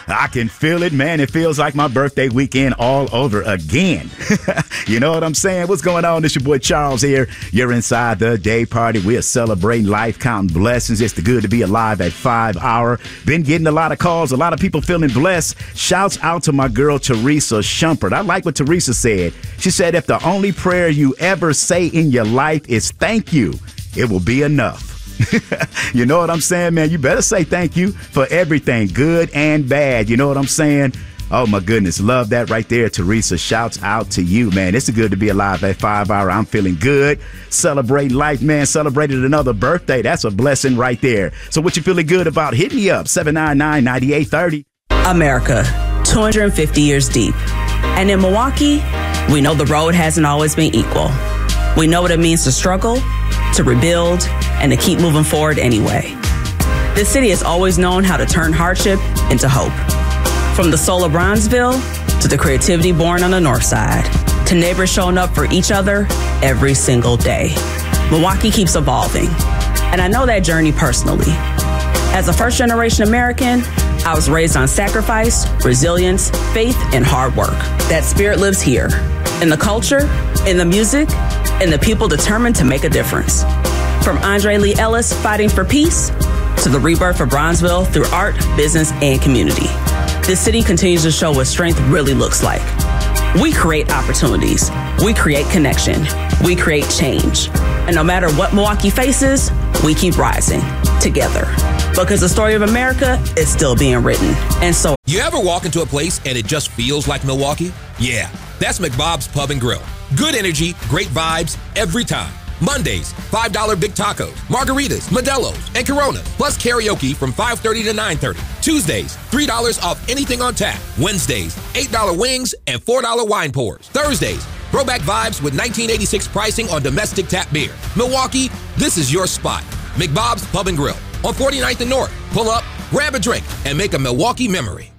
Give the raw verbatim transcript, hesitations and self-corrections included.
I can feel it, man. It feels like my birthday weekend all over again. You know what I'm saying? What's going on? It's your boy Charles here. You're inside the day party. We are celebrating life, counting blessings. It's the good to be alive at five hour. Been getting a lot of calls, a lot of people feeling blessed. Shouts out to my girl, Teresa Shumpert. I like what Teresa said. She said, if the only prayer you ever say in your life is thank you, it will be enough. You know what I'm saying, man? You better say thank you for everything, good and bad. You know what I'm saying? Oh, my goodness. Love that right there, Teresa. Shouts out to you, man. It's good to be alive at five hour. I'm feeling good. Celebrate life, man. Celebrated another birthday. That's a blessing right there. So what you feeling good about? Hit me up, seven nine nine, nine eight three zero. America, two hundred fifty years deep. And in Milwaukee, we know the road hasn't always been equal. We know what it means to struggle, to rebuild, and to keep moving forward anyway. This city has always known how to turn hardship into hope. From the soul of Bronzeville to the creativity born on the north side, to neighbors showing up for each other every single day. Milwaukee keeps evolving, and I know that journey personally. As a first-generation American, I was raised on sacrifice, resilience, faith, and hard work. That spirit lives here, in the culture, in the music, and the people determined to make a difference. From Andre Lee Ellis fighting for peace to the rebirth of Bronzeville through art, business, and community. This city continues to show what strength really looks like. We create opportunities. We create connection. We create change. And no matter what Milwaukee faces, we keep rising together. Because the story of America is still being written. And so... You ever walk into a place and it just feels like Milwaukee? Yeah, that's McBob's Pub and Grill. Good energy, great vibes, every time. Mondays, five dollar big tacos, margaritas, Modelo's, and Coronas, plus karaoke from five thirty to nine thirty. Tuesdays, three dollars off anything on tap. Wednesdays, eight dollar wings and four dollar wine pours. Thursdays, throwback vibes with nineteen eighty-six pricing on domestic tap beer. Milwaukee, this is your spot. McBob's Pub and Grill on forty-ninth and North. Pull up, grab a drink, and make a Milwaukee memory.